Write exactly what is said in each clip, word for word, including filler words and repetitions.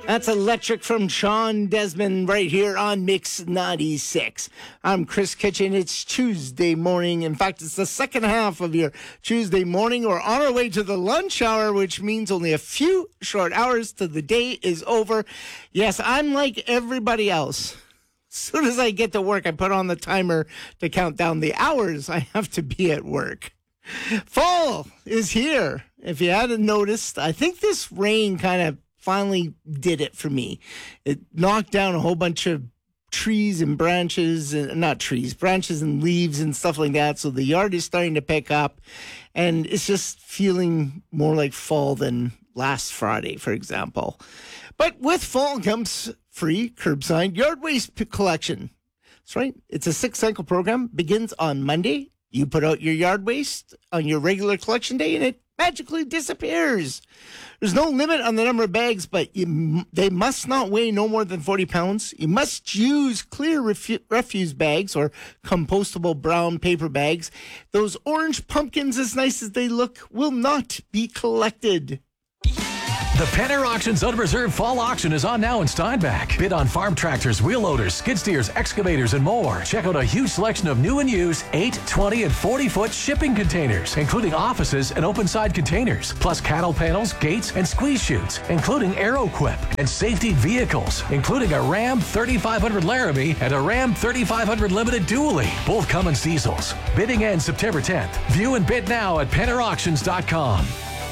That's Electric from Sean Desmond right here on Mix ninety-six. I'm Chris Kitchen. It's Tuesday morning. In fact, it's the second half of your Tuesday morning. We're on our way to the lunch hour, which means only a few short hours till the day is over. Yes, I'm like everybody else. As soon as I get to work, I put on the timer to count down the hours I have to be at work. Fall is here. If you hadn't noticed, I think this rain kind of finally did it for me. It knocked down a whole bunch of trees and branches, and not trees, branches and leaves and stuff like that. So the yard is starting to pick up, and it's just feeling more like fall than last Friday, for example. But with fall comes free curbside yard waste collection. That's right. It's a six-cycle program. Begins on Monday. You put out your yard waste on your regular collection day, and it magically disappears. There's no limit on the number of bags, but you, they must not weigh no more than forty pounds. You must use clear refu- refuse bags or compostable brown paper bags. Those orange pumpkins, as nice as they look, will not be collected. The Penner Auctions Unreserved Fall Auction is on now in Steinbach. Bid on farm tractors, wheel loaders, skid steers, excavators, and more. Check out a huge selection of new and used eight, twenty, and forty-foot shipping containers, including offices and open-side containers, plus cattle panels, gates, and squeeze chutes, including Aeroquip, and safety vehicles, including a Ram thirty-five hundred Laramie and a Ram thirty-five hundred Limited Dually, both Cummins diesels. Bidding ends September tenth. View and bid now at penner auctions dot com.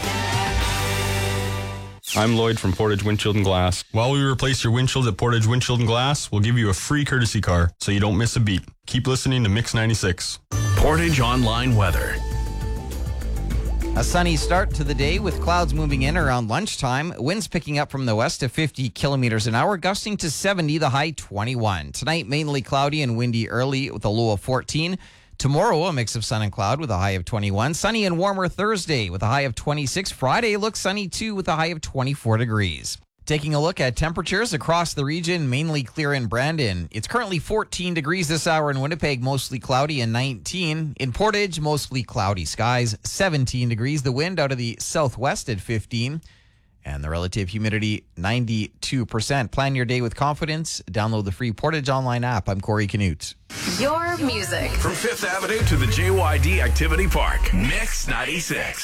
I'm Lloyd from Portage Windshield and Glass. While we replace your windshields at Portage Windshield and Glass, we'll give you a free courtesy car so you don't miss a beat. Keep listening to Mix ninety-six. Portage Online Weather. A sunny start to the day with clouds moving in around lunchtime. Winds picking up from the west to fifty kilometers an hour, gusting to seventy, the high twenty-one. Tonight, mainly cloudy and windy early with a low of fourteen. Tomorrow, a mix of sun and cloud with a high of twenty-one. Sunny and warmer Thursday with a high of twenty-six. Friday looks sunny too with a high of twenty-four degrees. Taking a look at temperatures across the region, mainly clear in Brandon. It's currently fourteen degrees this hour in Winnipeg, mostly cloudy, and nineteen. In Portage, mostly cloudy skies, seventeen degrees. The wind out of the southwest at fifteen. And the relative humidity, ninety-two percent. Plan your day with confidence. Download the free Portage Online app. I'm Corey Canute. Your music. From Fifth Avenue to the J Y D Activity Park. Mix ninety-six.